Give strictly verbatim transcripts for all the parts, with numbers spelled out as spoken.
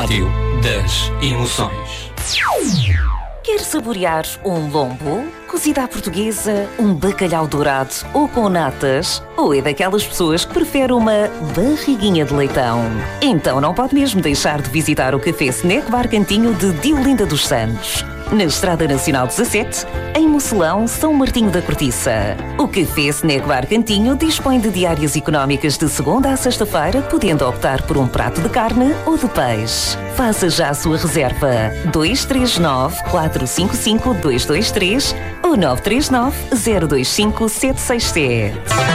Rádio das Emoções. Quer saborear um lombo, cozida à portuguesa, um bacalhau dourado ou com natas? Ou é daquelas pessoas que prefere uma barriguinha de leitão? Então não pode mesmo deixar de visitar o Café Snack Bar Cantinho de Diolinda dos Santos, na Estrada Nacional dezassete, em Mocelão, São Martinho da Cortiça. O Café Snack Bar Cantinho dispõe de diárias económicas de segunda a sexta-feira, podendo optar por um prato de carne ou de peixe. Faça já a sua reserva. dois três nove, quatro cinco cinco, dois dois três ou nove três nove, zero dois cinco, sete seis sete.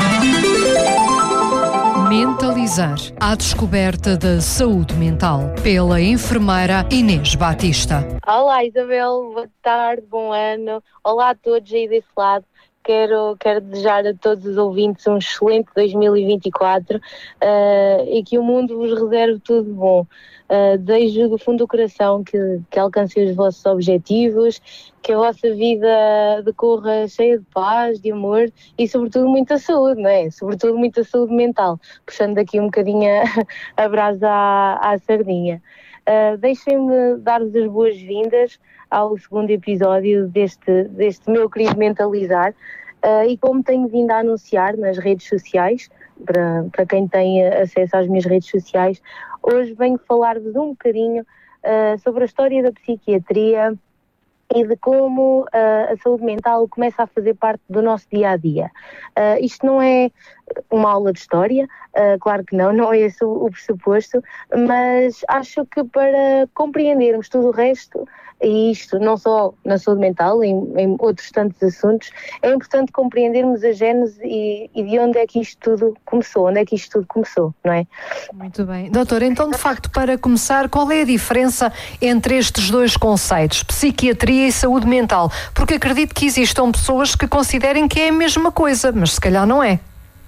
Mentalizar, à descoberta da saúde mental, pela enfermeira Inês Batista. Olá Isabel, boa tarde, bom ano. Olá a todos aí desse lado. Quero, quero desejar a todos os ouvintes um excelente dois mil e vinte e quatro uh, e que o mundo vos reserve tudo de bom. Uh, desejo do fundo do coração que, que alcancem os vossos objetivos, que a vossa vida decorra cheia de paz, de amor e sobretudo muita saúde, não é? Sobretudo muita saúde mental, puxando aqui um bocadinho a, a brasa à, à sardinha. Uh, deixem-me dar-vos as boas-vindas ao segundo episódio deste, deste meu querido Mentalizar, uh, e como tenho vindo a anunciar nas redes sociais, para, para quem tem acesso às minhas redes sociais, hoje venho falar-vos um bocadinho uh, sobre a história da psiquiatria e de como uh, a saúde mental começa a fazer parte do nosso dia-a-dia. Uh, isto não é uma aula de história, uh, claro que não, não é esse o, o pressuposto, mas acho que para compreendermos tudo o resto, e isto não só na saúde mental, em, em outros tantos assuntos, é importante compreendermos a gênese e, e de onde é que isto tudo começou, onde é que isto tudo começou, não é? Muito bem. Doutora, então de facto, para começar, qual é a diferença entre estes dois conceitos, psiquiatria e saúde mental? Porque acredito que existam pessoas que considerem que é a mesma coisa, mas se calhar não é.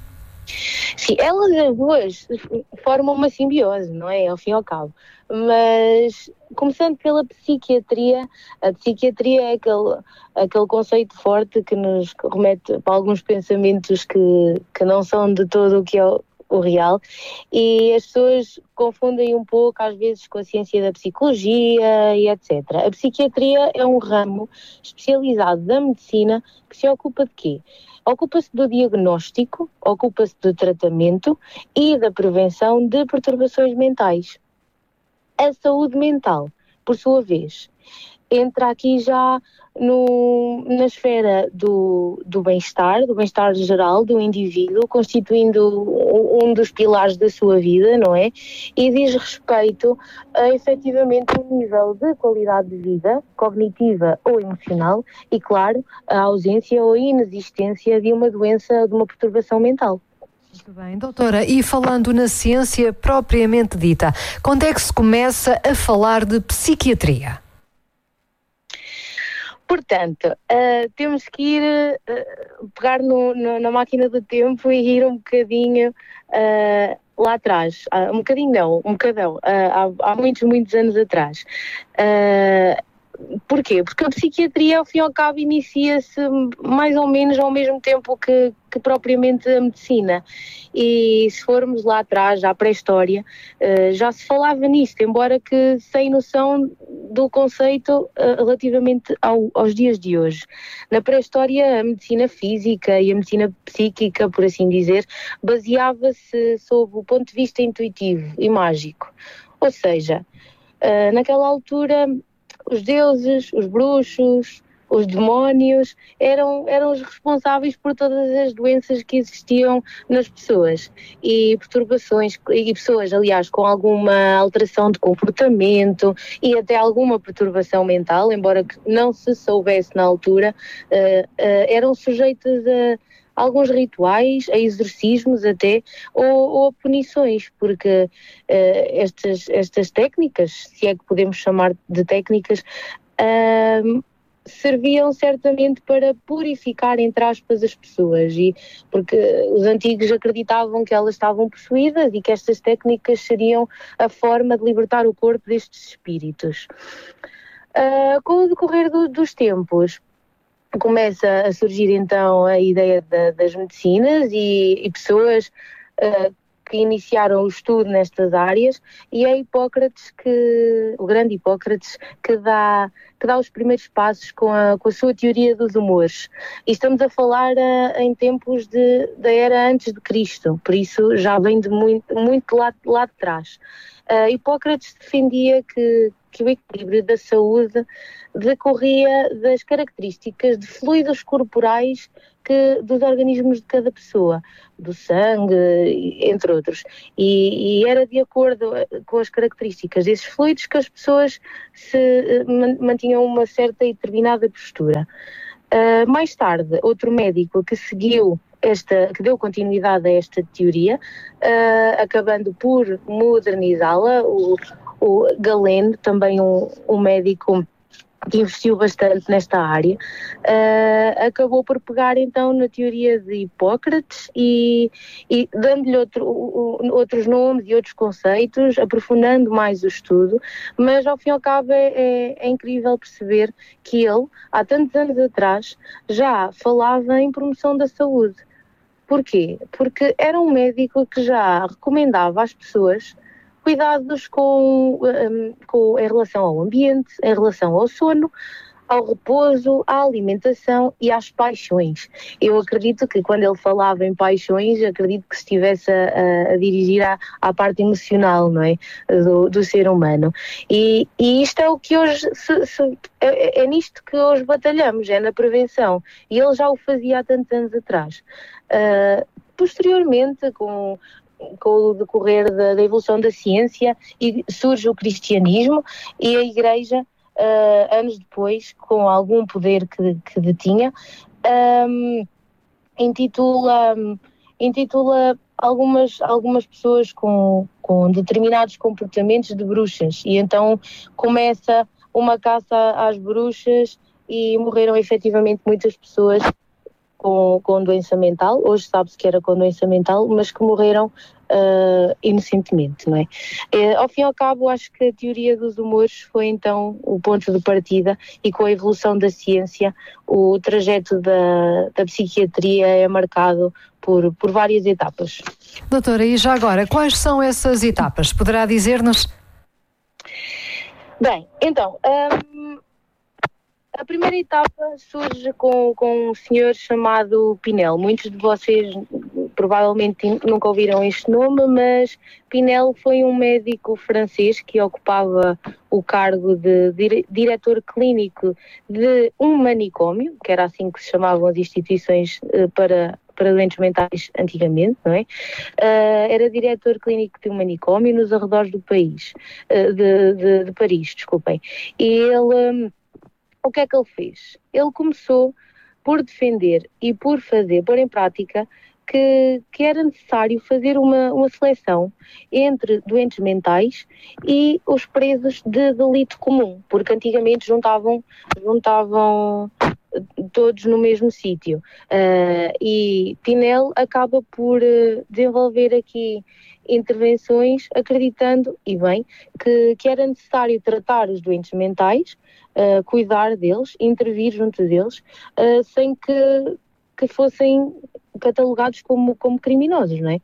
Sim, elas as duas formam uma simbiose, não é? Ao fim e ao cabo. Mas, começando pela psiquiatria, a psiquiatria é aquele, aquele conceito forte que nos remete para alguns pensamentos que, que não são de todo o que é o, o real, e as pessoas confundem um pouco às vezes com a ciência da psicologia e etcétera. A psiquiatria é um ramo especializado da medicina que se ocupa de quê? Ocupa-se do diagnóstico, ocupa-se do tratamento e da prevenção de perturbações mentais. A saúde mental, por sua vez, entra aqui já no, na esfera do, do bem-estar, do bem-estar geral do indivíduo, constituindo um dos pilares da sua vida, não é? E diz respeito a, efetivamente, um nível de qualidade de vida, cognitiva ou emocional, e, claro, a ausência ou inexistência de uma doença, de uma perturbação mental. Muito bem, doutora, e falando na ciência propriamente dita, quando é que se começa a falar de psiquiatria? Portanto, uh, temos que ir uh, pegar no, no, na máquina do tempo e ir um bocadinho uh, lá atrás. Uh, um bocadinho não, um bocadão, uh, há, há muitos, muitos anos atrás. Uh, Porquê? Porque a psiquiatria, ao fim e ao cabo, inicia-se mais ou menos ao mesmo tempo que, que propriamente a medicina. E se formos lá atrás, à pré-história, já se falava nisto, embora que sem noção do conceito relativamente ao, aos dias de hoje. Na pré-história, a medicina física e a medicina psíquica, por assim dizer, baseava-se sob o ponto de vista intuitivo e mágico. Ou seja, naquela altura, os deuses, os bruxos, os demónios eram, eram os responsáveis por todas as doenças que existiam nas pessoas e perturbações, e pessoas, aliás, com alguma alteração de comportamento e até alguma perturbação mental, embora que não se soubesse na altura, uh, uh, eram sujeitas a alguns rituais, a exorcismos até, ou, ou a punições, porque uh, estas, estas técnicas, se é que podemos chamar de técnicas, uh, serviam certamente para purificar, entre aspas, as pessoas, e, porque os antigos acreditavam que elas estavam possuídas e que estas técnicas seriam a forma de libertar o corpo destes espíritos. Uh, com o decorrer do, dos tempos, começa a surgir então a ideia da, das medicinas e, e pessoas uh, que iniciaram o estudo nestas áreas, e é Hipócrates, que, o grande Hipócrates, que dá, que dá os primeiros passos com a, com a sua teoria dos humores. E estamos a falar uh, em tempos de, da era antes de Cristo, por isso já vem de muito, muito lá, lá de trás. Uh, Hipócrates defendia que, que o equilíbrio da saúde decorria das características de fluidos corporais que, dos organismos de cada pessoa, do sangue, entre outros. E, e era de acordo com as características desses fluidos que as pessoas se mantinham uma certa e determinada postura. Uh, mais tarde, outro médico que seguiu esta, que deu continuidade a esta teoria, uh, acabando por modernizá-la, o, o Galeno, também um, um médico que investiu bastante nesta área, uh, acabou por pegar então na teoria de Hipócrates e, e dando-lhe outro, outros nomes e outros conceitos, aprofundando mais o estudo, mas ao fim e ao cabo é, é, é incrível perceber que ele, há tantos anos atrás, já falava em promoção da saúde. Porquê? Porque era um médico que já recomendava às pessoas cuidados com, um, com, em relação ao ambiente, em relação ao sono, ao repouso, à alimentação e às paixões. Eu acredito que quando ele falava em paixões, acredito que se estivesse a, a dirigir à, à parte emocional, não é? Do, do ser humano. E, e isto é o que hoje, se, se, é, é nisto que hoje batalhamos, é na prevenção. E ele já o fazia há tantos anos atrás. Uh, posteriormente, com... com o decorrer da, da evolução da ciência, e surge o cristianismo e a Igreja, uh, anos depois, com algum poder que, que detinha, um, intitula, intitula algumas, algumas pessoas com, com determinados comportamentos de bruxas, e então começa uma caça às bruxas e morreram efetivamente muitas pessoas Com, com doença mental. Hoje sabe-se que era com doença mental, mas que morreram uh, inocentemente, não é? Uh, ao fim e ao cabo, acho que a teoria dos humores foi então o ponto de partida, e com a evolução da ciência, o trajeto da, da psiquiatria é marcado por, por várias etapas. Doutora, e já agora, quais são essas etapas? Poderá dizer-nos? Bem, então... Um, A primeira etapa surge com, com um senhor chamado Pinel. Muitos de vocês provavelmente nunca ouviram este nome, mas Pinel foi um médico francês que ocupava o cargo de dire, diretor clínico de um manicômio, que era assim que se chamavam as instituições uh, para, para doentes mentais antigamente, não é? Uh, era diretor clínico de um manicômio nos arredores do país, uh, de, de, de Paris, desculpem. E ele... Um, O que é que ele fez? Ele começou por defender e por fazer, pôr em prática, que, que era necessário fazer uma, uma seleção entre doentes mentais e os presos de delito comum, porque antigamente juntavam, juntavam todos no mesmo sítio. Uh, e Pinel acaba por uh, desenvolver aqui intervenções, acreditando, e bem, que, que era necessário tratar os doentes mentais, uh, cuidar deles, intervir junto deles, uh, sem que, que fossem catalogados como, como criminosos, não é?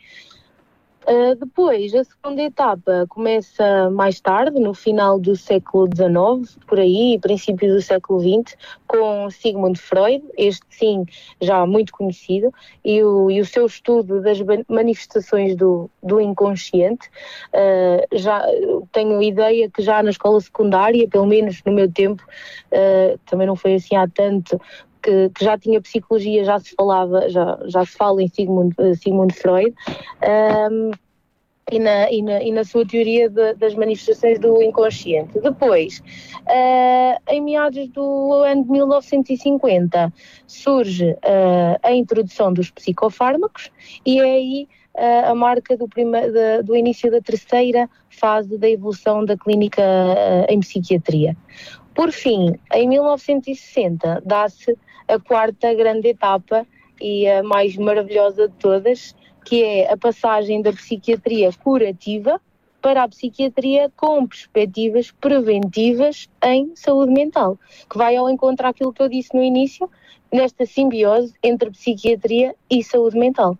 Uh, depois, a segunda etapa começa mais tarde, no final do século dezenove, por aí, princípios do século vinte, com Sigmund Freud, este sim já muito conhecido, e o, e o seu estudo das manifestações do, do inconsciente. Uh, já tenho ideia que já na escola secundária, pelo menos no meu tempo, uh, também não foi assim há tanto, Que, que já tinha psicologia, já se falava, já, já se fala em Sigmund, Sigmund Freud, um, e, na, e, na, e na sua teoria de, das manifestações do inconsciente. Depois, uh, em meados do ano de mil novecentos e cinquenta, surge uh, a introdução dos psicofármacos, e é aí uh, a marca do, prima, de, do início da terceira fase da evolução da clínica uh, em psiquiatria. Por fim, em mil novecentos e sessenta, dá-se a quarta grande etapa e a mais maravilhosa de todas, que é a passagem da psiquiatria curativa para a psiquiatria com perspectivas preventivas em saúde mental, que vai ao encontro àquilo que eu disse no início, nesta simbiose entre psiquiatria e saúde mental.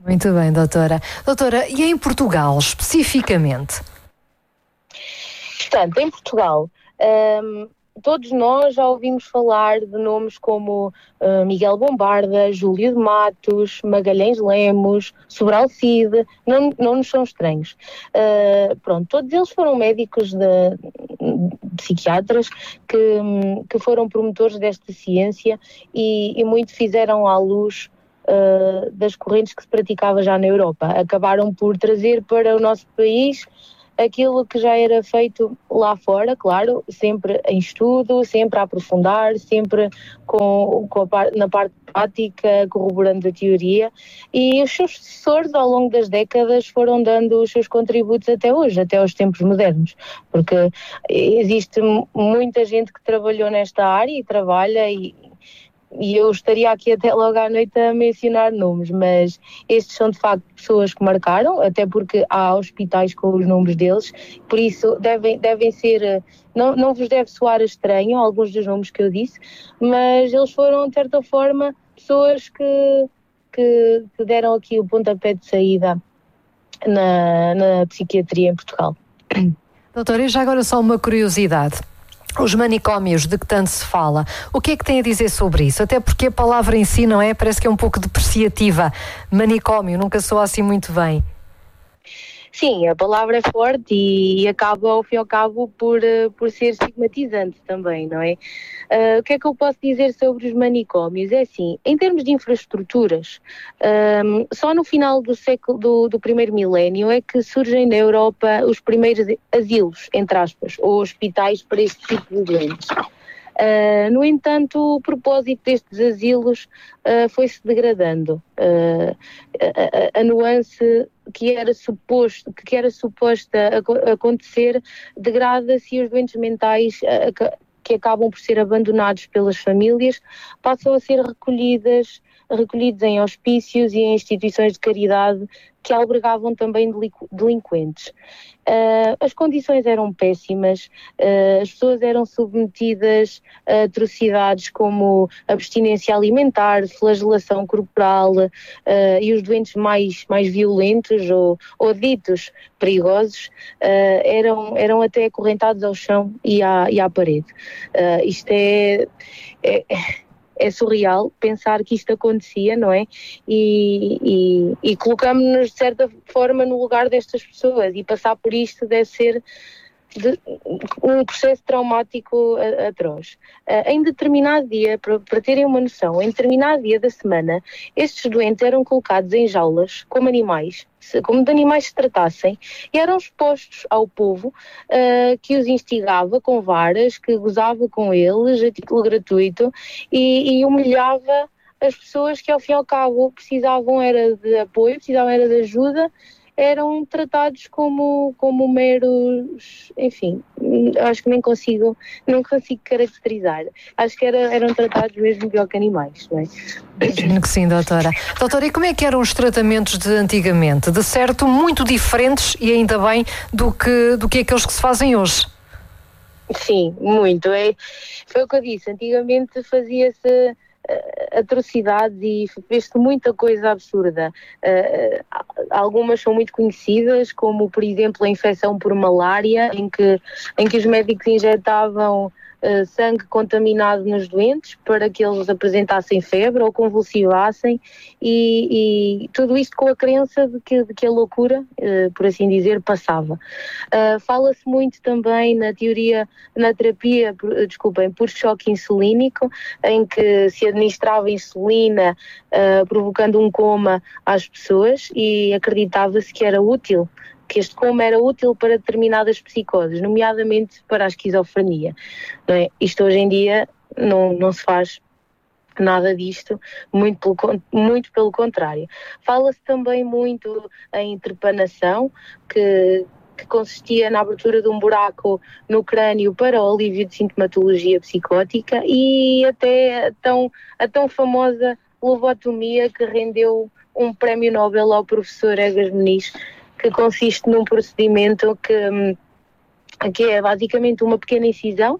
Muito bem, doutora. Doutora, e em Portugal, especificamente? Portanto, em Portugal, hum, todos nós já ouvimos falar de nomes como uh, Miguel Bombarda, Júlio de Matos, Magalhães Lemos, Sobral Cid, não, não nos são estranhos. Uh, pronto, todos eles foram médicos, de, de psiquiatras, que, que foram promotores desta ciência e, e muito fizeram à luz uh, das correntes que se praticava já na Europa. Acabaram por trazer para o nosso país aquilo que já era feito lá fora, claro, sempre em estudo, sempre a aprofundar, sempre com, com a par, na parte prática, corroborando a teoria, e os seus sucessores ao longo das décadas foram dando os seus contributos até hoje, até aos tempos modernos, porque existe muita gente que trabalhou nesta área e trabalha e E eu estaria aqui até logo à noite a mencionar nomes, mas estes são de facto pessoas que marcaram, até porque há hospitais com os nomes deles, por isso devem, devem ser, não, não vos deve soar estranho alguns dos nomes que eu disse, mas eles foram de certa forma pessoas que, que, que deram aqui o pontapé de saída na, na psiquiatria em Portugal. Doutora, e já agora só uma curiosidade. Os manicômios de que tanto se fala, o que é que tem a dizer sobre isso? Até porque a palavra em si, não é? Parece que é um pouco depreciativa. Manicômio, nunca soa assim muito bem. Sim, a palavra é forte e, e acaba, ao fim e ao cabo, por, por ser estigmatizante também, não é? Uh, o que é que eu posso dizer sobre os manicômios? É assim, em termos de infraestruturas, um, só no final do século, do, do primeiro milénio é que surgem na Europa os primeiros asilos, entre aspas, ou hospitais para este tipo de doentes. Uh, no entanto, o propósito destes asilos uh, foi-se degradando. Uh, a, a, a nuance que era suposto, que era suposta acontecer degrada-se e os doentes mentais uh, que acabam por ser abandonados pelas famílias passam a ser recolhidas, recolhidos em hospícios e em instituições de caridade que albergavam também delinquentes. Uh, as condições eram péssimas, uh, as pessoas eram submetidas a atrocidades como abstinência alimentar, flagelação corporal, uh, e os doentes mais, mais violentos ou, ou ditos perigosos uh, eram, eram até acorrentados ao chão e à, e à parede. Uh, isto é... é É surreal pensar que isto acontecia, não é? E, e, e colocamos-nos de certa forma no lugar destas pessoas e passar por isto deve ser de, um processo traumático atroz. Uh, em determinado dia, para, para terem uma noção, em determinado dia da semana, estes doentes eram colocados em jaulas como animais, como de animais se tratassem, e eram expostos ao povo uh, que os instigava com varas, que gozava com eles a título gratuito e, e humilhava as pessoas que ao fim e ao cabo precisavam era de apoio, precisavam era de ajuda, eram tratados como, como meros, enfim, acho que nem consigo, não consigo caracterizar. Acho que era, eram tratados mesmo pior que animais, não é? Imagino que sim, doutora. Doutora, e como é que eram os tratamentos de antigamente? De certo, muito diferentes e ainda bem do que, do que aqueles que se fazem hoje. Sim, muito. É, foi o que eu disse, antigamente fazia-se atrocidades e fez-se muita coisa absurda. Uh, algumas são muito conhecidas, como por exemplo a infecção por malária, em que, em que os médicos injetavam Uh, sangue contaminado nos doentes para que eles apresentassem febre ou convulsivassem e, e tudo isto com a crença de que, de que a loucura, uh, por assim dizer, passava. Uh, fala-se muito também na teoria, na terapia, por, desculpem, por choque insulínico, em que se administrava insulina uh, provocando um coma às pessoas e acreditava-se que era útil, que este coma era útil para determinadas psicoses, nomeadamente para a esquizofrenia. Não é? Isto hoje em dia não, não se faz nada disto, muito pelo, muito pelo contrário. Fala-se também muito em trepanação, que, que consistia na abertura de um buraco no crânio para o alívio de sintomatologia psicótica, e até a tão, a tão famosa lobotomia que rendeu um prémio Nobel ao professor Egas Muniz, que consiste num procedimento que, que é basicamente uma pequena incisão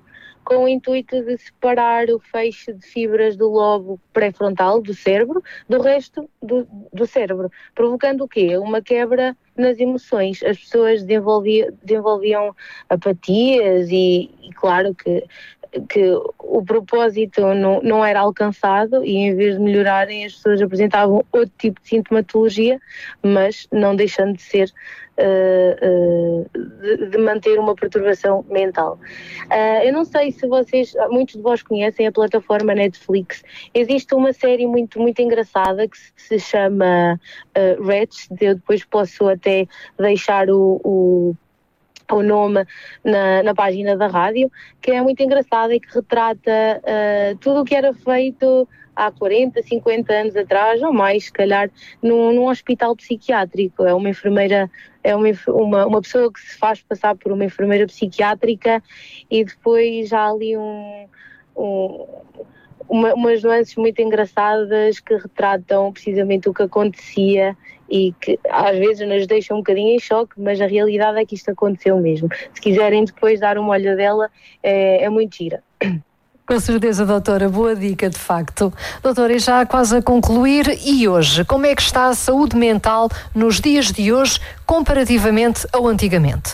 com o intuito de separar o feixe de fibras do lobo pré-frontal do cérebro do resto do, do cérebro, provocando o quê? Uma quebra nas emoções. As pessoas desenvolviam, desenvolviam apatias e, e claro que que o propósito não, não era alcançado e em vez de melhorarem as pessoas apresentavam outro tipo de sintomatologia, mas não deixando de ser uh, uh, de, de manter uma perturbação mental. Uh, eu não sei se vocês, muitos de vós conhecem a plataforma Netflix. Existe uma série muito, muito engraçada que se, se chama uh, Rats. Eu depois posso até deixar o, o o nome na, na página da rádio, que é muito engraçada e que retrata uh, tudo o que era feito há quarenta, cinquenta anos atrás, ou mais, se calhar, num, num hospital psiquiátrico. É uma enfermeira, é uma, uma, uma pessoa que se faz passar por uma enfermeira psiquiátrica e depois há ali um... um Uma, umas nuances muito engraçadas que retratam precisamente o que acontecia e que às vezes nos deixam um bocadinho em choque, mas a realidade é que isto aconteceu mesmo. Se quiserem depois dar uma olhadela, é, é muito gira. Com certeza, doutora, boa dica de facto. Doutora, e já quase a concluir, e hoje, como é que está a saúde mental nos dias de hoje comparativamente ao antigamente?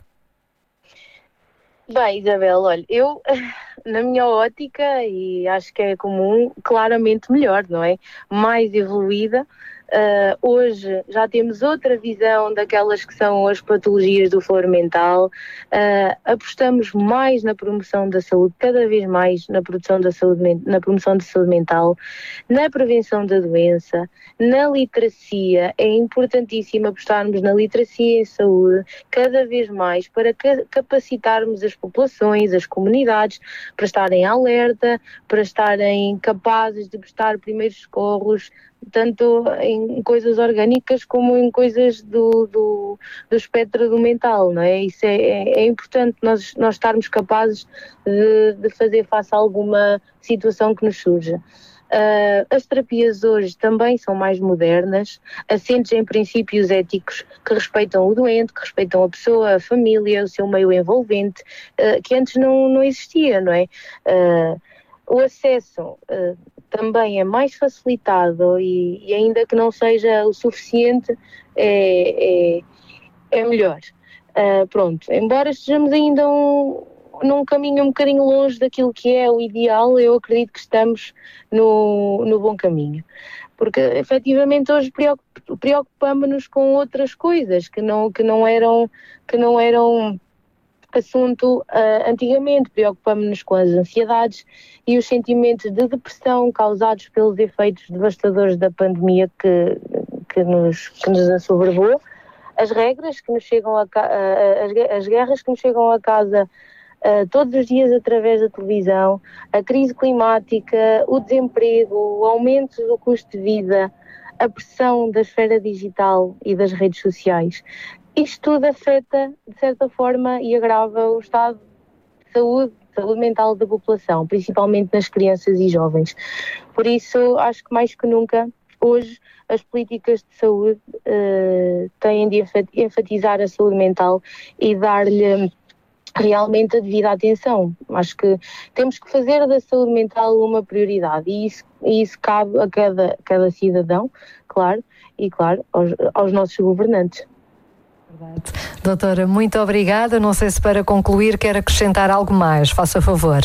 Bem, Isabel, olha, eu, na minha ótica, e acho que é comum, claramente melhor, não é? Mais evoluída. Uh, hoje já temos outra visão daquelas que são as patologias do foro mental, uh, apostamos mais na promoção da saúde, cada vez mais na, produção da saúde, na promoção da saúde mental, na prevenção da doença, na literacia. É importantíssimo apostarmos na literacia em saúde cada vez mais para capacitarmos as populações, as comunidades, para estarem alerta, para estarem capazes de prestar primeiros socorros, tanto em coisas orgânicas como em coisas do, do, do espectro do mental, não é? Isso é, é, é importante nós, nós estarmos capazes de, de fazer face a alguma situação que nos surja. Uh, as terapias hoje também são mais modernas, assentes em princípios éticos que respeitam o doente, que respeitam a pessoa, a família, o seu meio envolvente, uh, que antes não, não existia, não é? Uh, o acesso uh, também é mais facilitado e, e ainda que não seja o suficiente, é, é, é melhor. Uh, pronto, embora estejamos ainda um, num caminho um bocadinho longe daquilo que é o ideal, eu acredito que estamos no, no bom caminho. Porque, efetivamente, hoje preocupamos-nos com outras coisas que não, que não eram... Que não eram assunto uh, antigamente. Preocupamos-nos com as ansiedades e os sentimentos de depressão causados pelos efeitos devastadores da pandemia que, que, nos, que nos assoberbou, as regras que nos chegam a ca- uh, as, as guerras que nos chegam a casa uh, todos os dias através da televisão, a crise climática, o desemprego, o aumento do custo de vida, a pressão da esfera digital e das redes sociais. Isto tudo afeta, de certa forma, e agrava o estado de saúde, saúde mental da população, principalmente nas crianças e jovens. Por isso, acho que mais que nunca, hoje, as políticas de saúde uh, têm de enfatizar a saúde mental e dar-lhe realmente a devida atenção. Acho que temos que fazer da saúde mental uma prioridade e isso, e isso cabe a cada, cada cidadão, claro, e claro, aos, aos nossos governantes. Verdade. Doutora, muito obrigada. Não sei se para concluir quer acrescentar algo mais. Faça favor.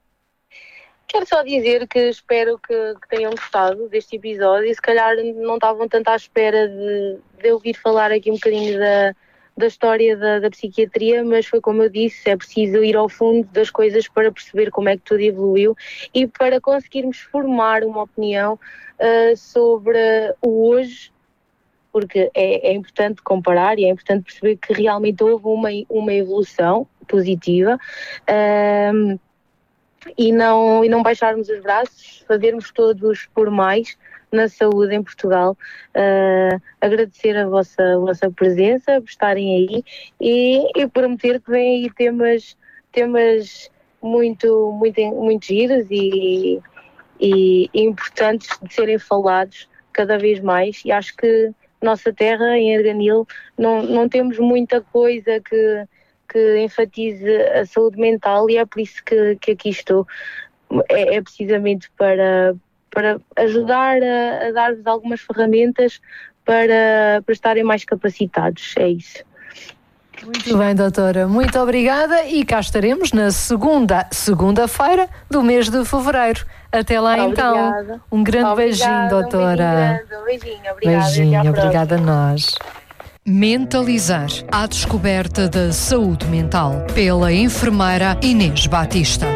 Quero só dizer que espero que, que tenham gostado deste episódio e se calhar não estavam tanto à espera de, de ouvir falar aqui um bocadinho da, da história da, da psiquiatria, mas foi como eu disse, é preciso ir ao fundo das coisas para perceber como é que tudo evoluiu e para conseguirmos formar uma opinião uh, sobre o hoje, porque é, é importante comparar e é importante perceber que realmente houve uma, uma evolução positiva um, e, não, e não baixarmos os braços, fazermos todos por mais na saúde em Portugal. Uh, agradecer a vossa, a vossa presença, por estarem aí e, e prometer que vêm aí temas, temas muito, muito, muito giros e, e, e importantes de serem falados cada vez mais e acho que nossa terra, em Arganil, não, não temos muita coisa que, que enfatize a saúde mental e é por isso que, que aqui estou. É, é precisamente para, para ajudar a, a dar-vos algumas ferramentas para, para estarem mais capacitados, é isso. Muito bem, doutora, muito obrigada e cá estaremos na segunda, segunda-feira do mês de fevereiro. Até lá Obrigada. então. Um grande Obrigada, beijinho, doutora. Um beijinho, grande, um beijinho, obrigada. Beijinho, obrigada a nós. Mentalizar à descoberta da saúde mental pela enfermeira Inês Batista.